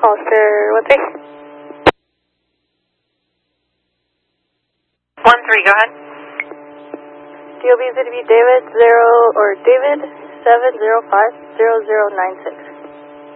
Hollister 13. 13, go ahead. DOB is going to be David 7050096.